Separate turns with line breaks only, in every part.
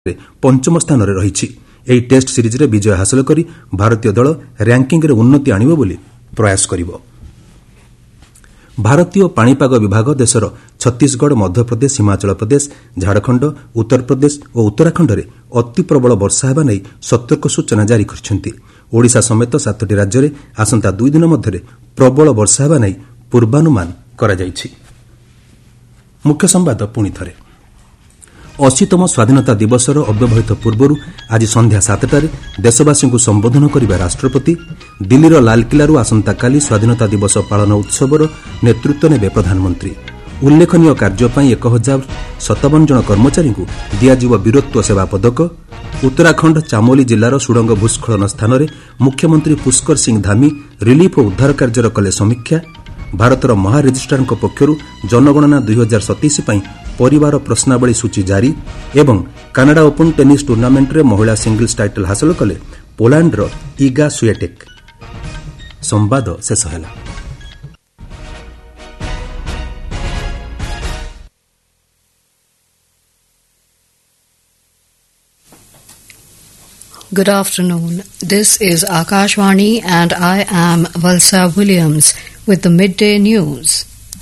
पंचम स्थान रे रहिछि। एही टेस्ट सीरीज रे विजय हासिल करी भारतीय दल रैंकिंग रे उन्नति आनिबो बोली प्रयास करिवो। भारतीय पाणीपाग विभाग देशर छत्तीसगढ़, मध्यप्रदेश, हिमाचल प्रदेश, झारखंड, उत्तर प्रदेश और उत्तराखंड रे अति प्रबल वर्षा हेबा नै सतर्क सूचना जारी करछन्ती। ओडिशा समेत 7टी राज्य रे आसंता 2 दिन मध्य प्रबल वर्षा हेबा नै पूर्वानुमान करा जायछि। मुख्य संवाद पुणी थरे। 80तम स्वाधीनता दिवसर अव्यवहित पूर्वरु आज संध्या 7टारे देशवासी को संबोधन करिबा राष्ट्रपति दिल्लीर लालकिल्लारू आसंताकाली स्वाधीनता दिवस पालन उत्सवर नेतृत्व नेबे प्रधानमंत्री। उल्लेखनीय कार्य पई 1057 जन कर्मचारी को दियाजिव वीरत्व सेवा पदक। उत्तराखंड चामोली जिल्लार सुडंग भूस्खलन स्थान रे मुख्यमंत्री पुष्कर सिंह धामी रिलीफ और उद्धार कार्यर कले समीक्षा। भारतर महारेजिस्ट्रार पक्षरू जनगणना 2027 पई परिवार प्रश्नावली सूची जारी। एवं कानाडा ओपन टेनिस टूर्नामेंट रे महिला सिंगल्स टाइटल हासिल कले पोलैंडर इगा स्विएटेक। संवाद शेष होला।
Good afternoon. This is Akashvani and I am Valsa Williams with the midday news.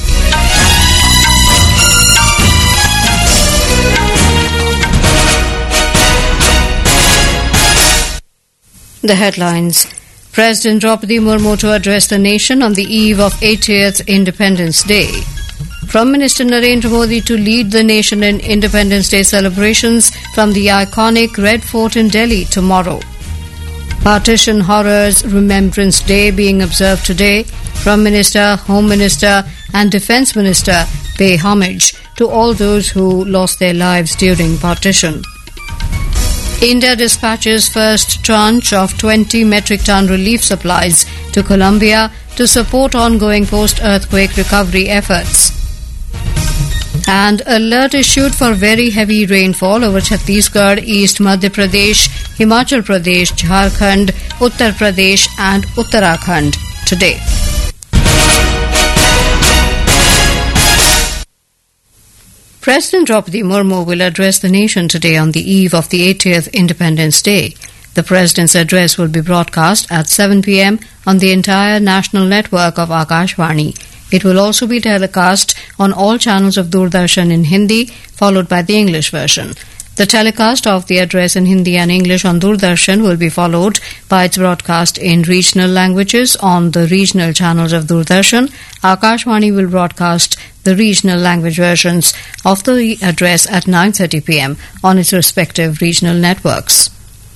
The headlines. President Draupadi Murmu to address the nation on the eve of 80th Independence Day. Prime Minister Narendra Modi to lead the nation in Independence Day celebrations from the iconic Red Fort in Delhi tomorrow. Partition Horrors Remembrance Day being observed today. Prime Minister, Home Minister and Defence Minister pay homage to all those who lost their lives during partition. India dispatches first tranche of 20 metric ton relief supplies to Colombia to support ongoing post-earthquake recovery efforts. And alert issued for very heavy rainfall over Chhattisgarh, East Madhya Pradesh, Himachal Pradesh, Jharkhand, Uttar Pradesh and Uttarakhand today. President Draupadi Murmu will address the nation today on the eve of the 80th Independence Day. The President's address will be broadcast at 7 p.m. on the entire national network of Akashvani. It will also be telecast on all channels of Doordarshan in Hindi, followed by the English version. The telecast of the address in Hindi and English on Doordarshan will be followed by its broadcast in regional languages on the regional channels of Doordarshan. Akashvani will broadcast the regional language versions of the address at 9:30 p.m. on its respective regional networks.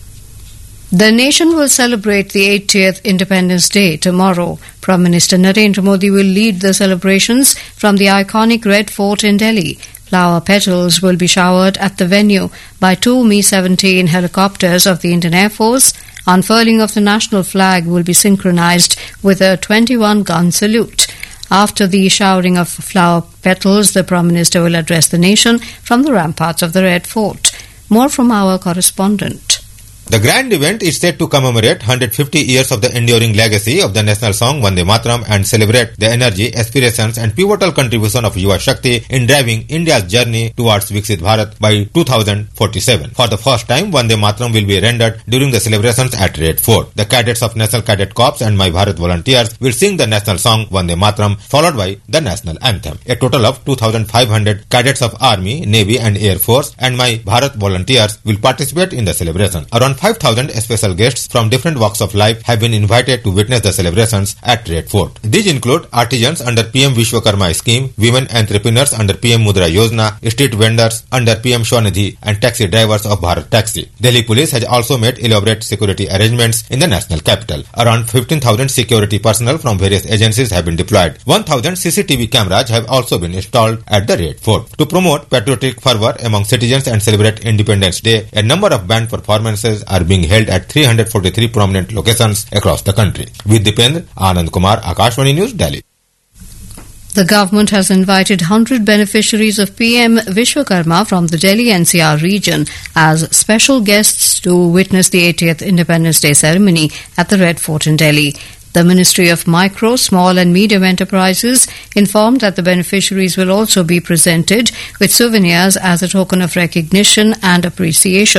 The nation will celebrate the 80th Independence Day tomorrow. Prime Minister Narendra Modi will lead the celebrations from the iconic Red Fort in Delhi. Flower petals will be showered at the venue by 2 Mi-17 helicopters of the Indian Air Force. Unfurling of the national flag will be synchronized with a 21-gun salute. After the showering of flower petals, the Prime Minister will address the nation from the ramparts of the Red Fort. More from our correspondent.
The grand event is set to commemorate 150 years of the enduring legacy of the national song Vande Mataram and celebrate the energy, aspirations and pivotal contribution of Yuva Shakti in driving India's journey towards Viksit Bharat by 2047. For the first time, Vande Mataram will be rendered during the celebrations at Red Fort. The cadets of National Cadet Corps and My Bharat volunteers will sing the national song Vande Mataram, followed by the national anthem. A total of 2,500 cadets of Army, Navy and Air Force and My Bharat volunteers will participate in the celebration. Around 5,000 special guests from different walks of life have been invited to witness the celebrations at Red Fort. These include artisans under PM Vishwakarma scheme, women entrepreneurs under PM Mudra Yojana, street vendors under PM Swanidhi and taxi drivers of Bharat Taxi. Delhi Police has also made elaborate security arrangements in the national capital. Around 15,000 security personnel from various agencies have been deployed. 1,000 CCTV cameras have also been installed at the Red Fort. To promote patriotic fervor among citizens and celebrate Independence Day, a number of band performances are being held at 343 prominent locations across the country. With Dipendra, Anand Kumar, Akashvani News, Delhi.
The government has invited 100 beneficiaries of PM Vishwakarma from the Delhi NCR region as special guests to witness the 80th Independence Day ceremony at the Red Fort in Delhi. The Ministry of Micro, Small and Medium Enterprises informed that the beneficiaries will also be presented with souvenirs as a token of recognition and appreciation.